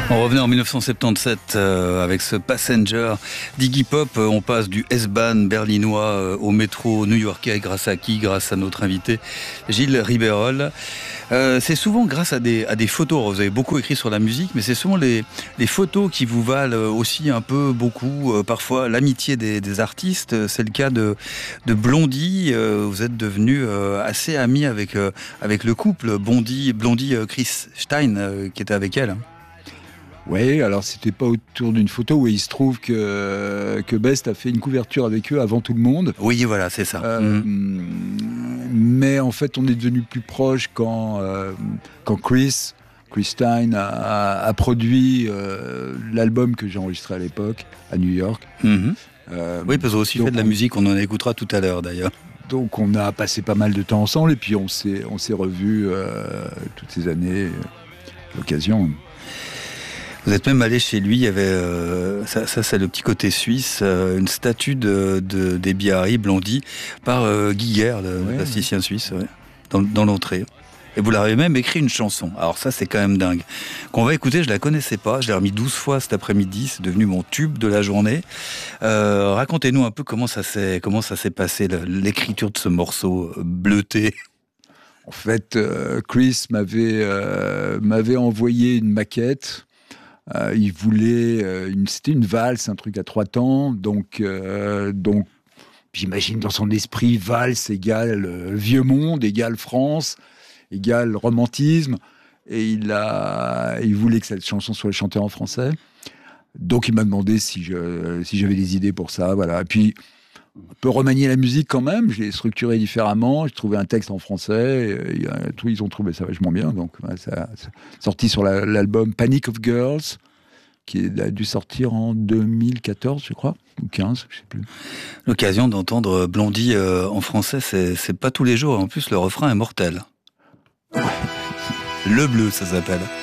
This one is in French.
On revenait en 1977 avec ce Passenger d'Iggy Pop. On passe du S-Bahn berlinois au métro new-yorkais. Grâce à qui? Grâce à notre invité Gilles Riberol. C'est souvent grâce à des photos. Vous avez beaucoup écrit sur la musique, mais c'est souvent les photos qui vous valent aussi un peu beaucoup, parfois l'amitié des artistes. C'est le cas de Blondie. Vous êtes devenu assez ami avec le couple Blondie Chris Stein qui était avec elle. Oui, alors c'était pas autour d'une photo où il se trouve que Best a fait une couverture avec eux avant tout le monde. Oui, voilà, c'est ça. Mais en fait, on est devenu plus proche quand Chris Stein a produit l'album que j'ai enregistré à l'époque à New York. Oui, parce qu'on a aussi fait de la musique, on en écoutera tout à l'heure d'ailleurs. Donc on a passé pas mal de temps ensemble et puis on s'est revus toutes ces années, l'occasion. Vous êtes même allé chez lui, il y avait, ça c'est le petit côté suisse, une statue des Biarri, Blondie, par Guy Guerre, le plasticien suisse, dans l'entrée. Et vous l'avez même écrit une chanson. Alors ça, c'est quand même dingue. Qu'on va écouter, je la connaissais pas, je l'ai remis 12 fois cet après-midi, c'est devenu mon tube de la journée. Racontez-nous un peu comment ça s'est passé, l'écriture de ce morceau bleuté. En fait, Chris m'avait envoyé une maquette. Il voulait, c'était une valse, un truc à 3 temps, donc j'imagine dans son esprit, valse égale vieux monde, égale France, égale romantisme, et il voulait que cette chanson soit chantée en français. Donc il m'a demandé si j'avais des idées pour ça, voilà. Et puis on peut remanier la musique quand même, je l'ai structurée différemment, j'ai trouvé un texte en français, ils ont trouvé ça vachement bien, donc ça sorti sur l'album Panic of Girls, qui a dû sortir en 2014, je crois, ou 15, je sais plus. L'occasion d'entendre Blondie en français, c'est pas tous les jours, en plus le refrain est mortel. Ouais. Le bleu, ça s'appelle.